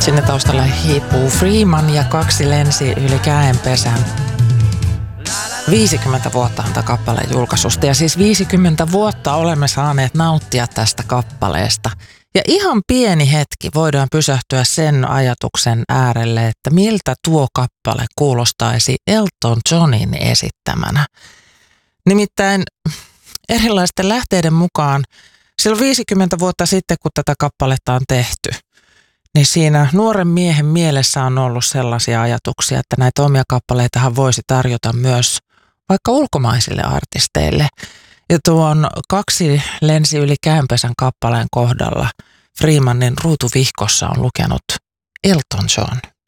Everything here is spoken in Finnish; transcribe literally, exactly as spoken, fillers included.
Sinne taustalle hiipuu Freeman ja kaksi lensi yli käenpesän. viisikymmentä vuotta on kappaleen julkaisusta ja siis viisikymmentä vuotta olemme saaneet nauttia tästä kappaleesta. Ja ihan pieni hetki voidaan pysähtyä sen ajatuksen äärelle, että miltä tuo kappale kuulostaisi Elton Johnin esittämänä. Nimittäin erilaisten lähteiden mukaan silloin viisikymmentä vuotta sitten, kun tätä kappaletta on tehty, niin siinä nuoren miehen mielessä on ollut sellaisia ajatuksia, että näitä omia kappaleitahan voisi tarjota myös vaikka ulkomaisille artisteille. Ja tuon kaksi lensi yli käänpesän kappaleen kohdalla Freemanin ruutuvihkossa on lukenut Elton John.